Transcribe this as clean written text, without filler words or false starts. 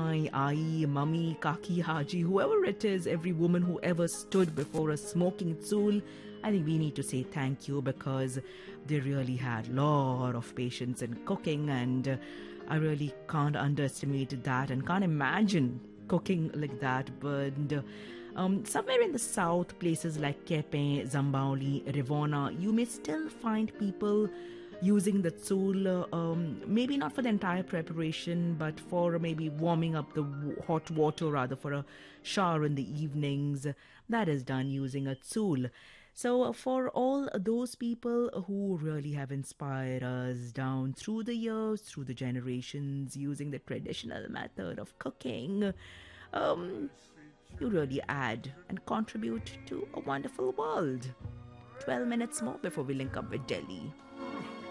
Mai, Ai, Mummy, Kaki, Haji, whoever it is, every woman who ever stood before a smoking tsul, I think we need to say thank you, because they really had a lot of patience in cooking, and I really can't underestimate that and can't imagine cooking like that. But somewhere in the south, places like Kepe, Zambauli, Rivona, you may still find people using the tsul, maybe not for the entire preparation, but for maybe warming up the hot water, rather for a shower in the evenings. That is done using a tsul. So, for all those people who really have inspired us down through the years, through the generations, using the traditional method of cooking, um, you really add and contribute to a wonderful world. 12 minutes more before we link up with Delhi.